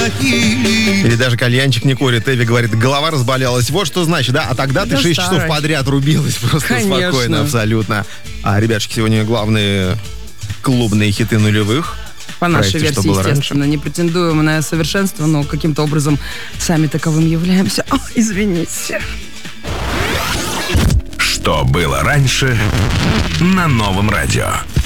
Или даже кальянчик не курит. Эви говорит, голова разболелась. Вот что значит, да? А тогда ты 6 часов подряд рубилась просто спокойно, абсолютно. А, ребятушки, сегодня главные клубные хиты нулевых. По нашей версии, естественно, не претендуем на совершенство, но каким-то образом сами таковым являемся. О, извините. Что было раньше на Новом радио?